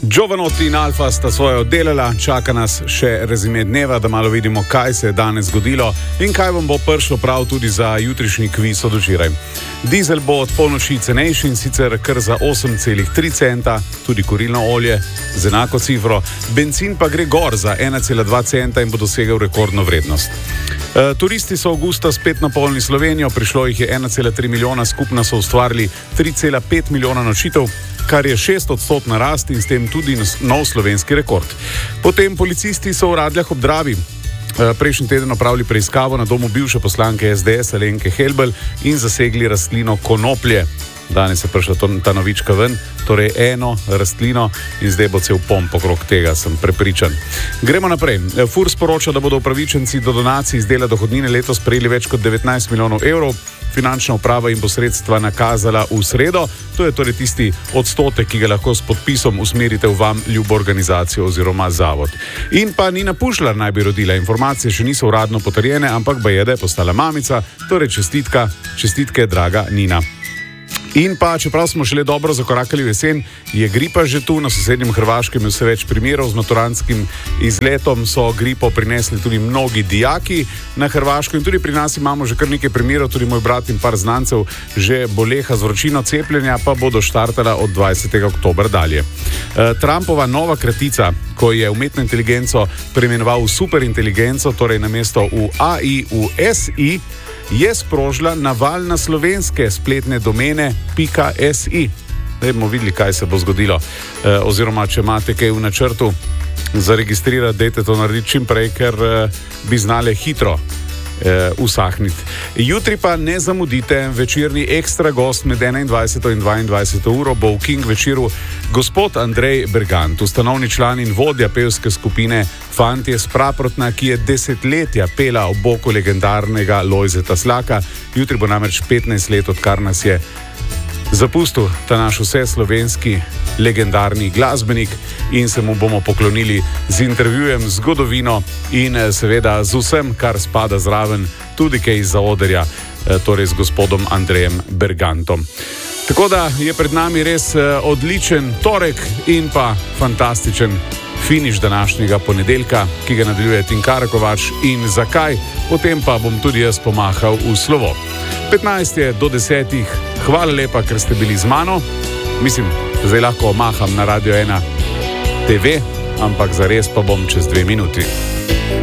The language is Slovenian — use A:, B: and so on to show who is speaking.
A: Giovanotti in Alfa sta svoje oddelala, čaka nas še rezime dneva, da malo vidimo, kaj se je danes zgodilo in kaj vam bo prišlo prav tudi za jutrišnji kviz od včeraj. Dizel bo od polnoči cenejši in sicer kar za 8,3 centa, tudi kurilno olje z enako cifro, bencin pa gre gor za 1,2 centa in bo dosegel rekordno vrednost. Turisti so avgusta spet napolnili Slovenijo, prišlo jih je 1,3 milijona, skupno so ustvarili 3,5 milijona nočitev, kar je 6% rast in s tem tudi nov slovenski rekord. Potem policisti so v Radljah ob Dravi prejšnji teden opravili preiskavo na domu bivše poslanke SDS Alenke Helbl in zasegli rastlino konoplje. Danes je prišla ta novička ven, torej eno rastlino in zdaj bo cel pomp okrog tega, sem prepričan. Gremo naprej. FURS poroča, da bodo upravičenci do donacij iz dela dohodnine letos prejeli več kot 19 milijonov evrov. Finančna uprava jim bo sredstva nakazala v sredo. To je torej tisti odstotek, ki ga lahko s podpisom usmerite v vam ljubo organizacijo oziroma zavod. In pa Nina Pušlar naj bi rodila. Informacije še niso uradno potrjene, ampak baje, da je postala mamica. Torej čestitke, draga Nina. In pa, čeprav smo šele dobro zakorakali v jesen, je gripa že tu. Na sosednjem Hrvaškem je vse več primerov. Z maturantskim izletom so gripo prinesli tudi mnogi dijaki na Hrvaško in tudi pri nas imamo že kar nekaj primerov, tudi moj brat in par znancev že boleha z vročino, cepljenja pa bodo štartala od 20. oktobra dalje. Trumpova nova kratica, ko je umetno inteligenco preimenoval v superinteligenco, torej namesto v AI, v SI, je sprožila naval na slovenske spletne domene .si. Zdaj bomo videli, kaj se bo zgodilo. Oziroma, če imate kaj v načrtu zaregistrirati, dajte to narediti čim prej, ker bi znale hitro usahniti. Jutri pa ne zamudite, večerni ekstra gost med 21. in 22. uro bo v King večeru gospod Andrej Bergant, ustanovni član in vodja pevske skupine Fantje s Praprotna, ki je desetletja pela ob boku legendarnega Lojzeta Slaka. Jutri bo namreč 15 let, odkar nas je zapustil ta naš vseslovenski legendarni glasbenik in se mu bomo poklonili z intervjujem, zgodovino in seveda z vsem, kar spada zraven, tudi kaj iz zaodrja, torej z gospodom Andrejem Bergantom. Tako da je pred nami res odličen torek in pa fantastičen finiš današnjega ponedeljka, ki ga nadaljuje Tinkara Kovač in zakaj, potem pa bom tudi jaz pomahal v slovo. 15 je do 10. Hvala lepa, ker ste bili z mano. Mislim, zdaj lahko maham na Radio 1 TV, ampak zares pa bom čez 2 minuti.